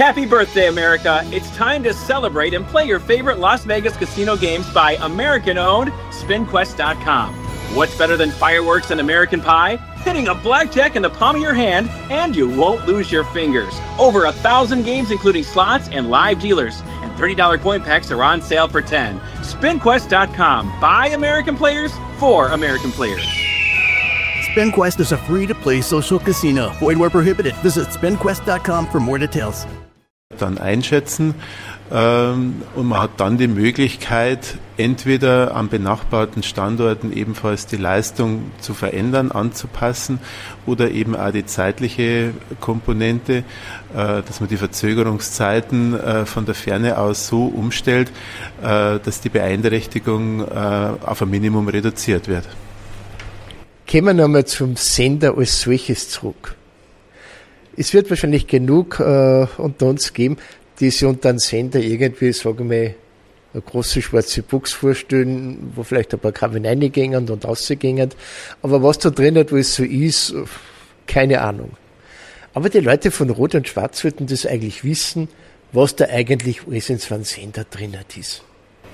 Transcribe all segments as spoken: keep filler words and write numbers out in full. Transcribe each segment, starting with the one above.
Happy birthday, America. It's time to celebrate and play your favorite Las Vegas casino games by American-owned Spin Quest dot com. What's better than fireworks and American pie? Hitting a blackjack in the palm of your hand, and you won't lose your fingers. Over a thousand games, including slots and live dealers. And thirty dollars coin packs are on sale for ten dollars. Spin Quest dot com. By American players, for American players. SpinQuest is a free-to-play social casino. Void where prohibited. Visit Spin Quest dot com for more details. Dann einschätzen ähm, und man hat dann die Möglichkeit, entweder an benachbarten Standorten ebenfalls die Leistung zu verändern, anzupassen oder eben auch die zeitliche Komponente, äh, dass man die Verzögerungszeiten äh, von der Ferne aus so umstellt, äh, dass die Beeinträchtigung äh, auf ein Minimum reduziert wird. Kommen wir nochmal zum Sender als solches zurück. Es wird wahrscheinlich genug äh, unter uns geben, die sich unter einem Sender irgendwie, sagen wir mal, eine große schwarze Box vorstellen, wo vielleicht ein paar Kabel reingehen und rausgehen. Aber was da drin hat, wo es so ist, keine Ahnung. Aber die Leute von Rot und Schwarz sollten das eigentlich wissen, was da eigentlich alles in so einem Sender drin ist.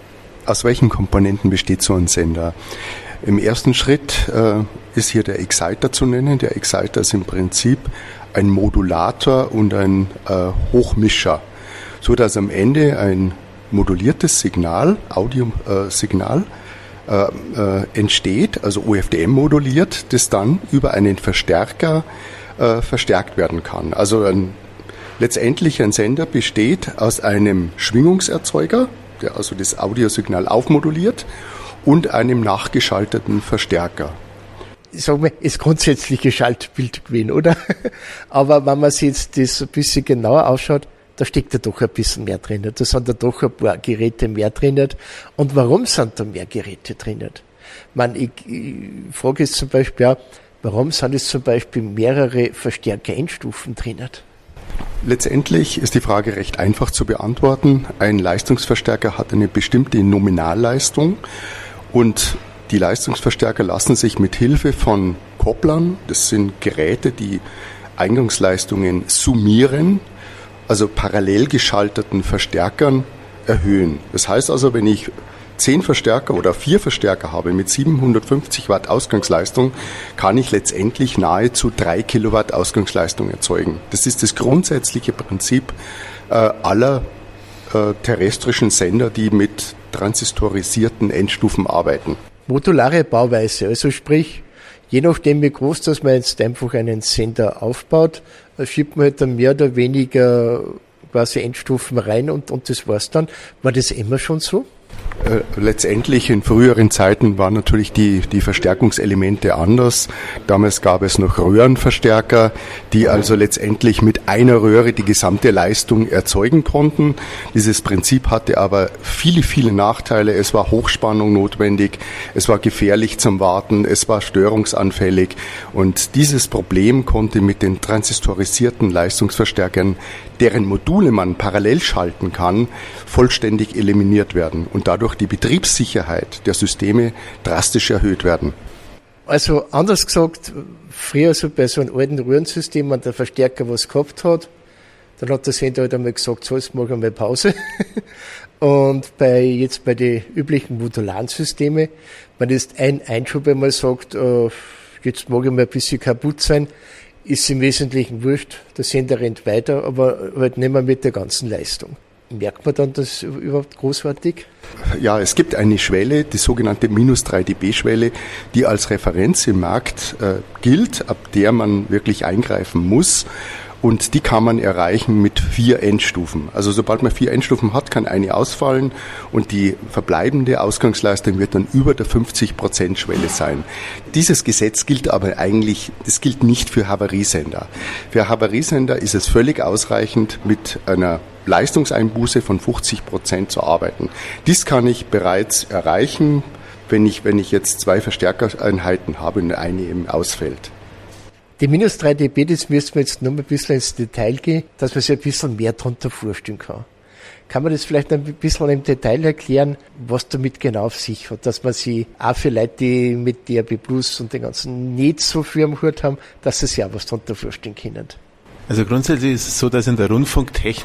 Aus welchen Komponenten besteht so ein Sender? Im ersten Schritt äh, ist hier der Exciter zu nennen. Der Exciter ist im Prinzip ein Modulator und ein äh, Hochmischer, so dass am Ende ein moduliertes Signal, Audiosignal, äh, äh, entsteht, also O F D M moduliert, das dann über einen Verstärker äh, verstärkt werden kann. Also ein, letztendlich ein Sender besteht aus einem Schwingungserzeuger, der also das Audiosignal aufmoduliert, und einem nachgeschalteten Verstärker. Sagen wir, ist grundsätzliche Schaltbild gewesen, oder? Aber wenn man sich jetzt das ein bisschen genauer ausschaut, da steckt ja doch ein bisschen mehr drin. Da sind ja doch ein paar Geräte mehr drin. Und warum sind da mehr Geräte drin? Ich meine, ich, ich frage jetzt zum Beispiel auch, warum sind es zum Beispiel mehrere Verstärker-Endstufen drin? Letztendlich ist die Frage recht einfach zu beantworten. Ein Leistungsverstärker hat eine bestimmte Nominalleistung und die Leistungsverstärker lassen sich mit Hilfe von Kopplern, das sind Geräte, die Eingangsleistungen summieren, also parallel geschalteten Verstärkern erhöhen. Das heißt also, wenn ich zehn Verstärker oder vier Verstärker habe mit siebenhundertfünfzig Watt Ausgangsleistung, kann ich letztendlich nahezu drei Kilowatt Ausgangsleistung erzeugen. Das ist das grundsätzliche Prinzip äh, aller äh, terrestrischen Sender, die mit transistorisierten Endstufen arbeiten. Modulare Bauweise, also sprich, je nachdem wie groß dass man jetzt einfach einen Sender aufbaut, schiebt man halt dann mehr oder weniger quasi Endstufen rein und, und das war's dann. War das immer schon so? Äh, letztendlich in früheren Zeiten waren natürlich die, die Verstärkungselemente anders. Damals gab es noch Röhrenverstärker, die also letztendlich mit einer Röhre die gesamte Leistung erzeugen konnten. Dieses Prinzip hatte aber viele, viele Nachteile. Es war Hochspannung notwendig, es war gefährlich zum Warten, es war störungsanfällig. Und dieses Problem konnte mit den transistorisierten Leistungsverstärkern, deren Module man parallel schalten kann, vollständig eliminiert werden und dadurch die Betriebssicherheit der Systeme drastisch erhöht werden. Also anders gesagt, früher so bei so einem alten Röhrensystem, wenn der Verstärker was gehabt hat, dann hat der Sender halt einmal gesagt, so, jetzt machen wir mal Pause. Und bei jetzt bei den üblichen modularen Systemen, wenn jetzt ein Einschub einmal sagt, äh, jetzt mag ich mal ein bisschen kaputt sein, ist im Wesentlichen wurscht, der Sender rennt weiter, aber halt nicht mehr mit der ganzen Leistung. Merkt man dann das überhaupt großartig? Ja, es gibt eine Schwelle, die sogenannte minus drei dB Schwelle, die als Referenz im Markt äh, gilt, ab der man wirklich eingreifen muss. Und die kann man erreichen mit vier Endstufen. Also sobald man vier Endstufen hat, kann eine ausfallen und die verbleibende Ausgangsleistung wird dann über der fünfzig Prozent Schwelle sein. Dieses Gesetz gilt aber eigentlich, das gilt nicht für Havariesender. Für Havariesender ist es völlig ausreichend, mit einer Leistungseinbuße von fünfzig Prozent zu arbeiten. Dies kann ich bereits erreichen, wenn ich, wenn ich jetzt zwei Verstärkereinheiten habe und eine eben ausfällt. Die minus drei dB, das müssen wir jetzt noch ein bisschen ins Detail gehen, dass man sich ein bisschen mehr darunter vorstellen kann. Kann man das vielleicht ein bisschen im Detail erklären, was damit genau auf sich hat, dass man sie auch für Leute, die mit D A B Plus und den ganzen nicht so viel am Hut haben, dass sie sich auch was darunter vorstellen können? Also grundsätzlich ist es so, dass in der Rundfunktechnik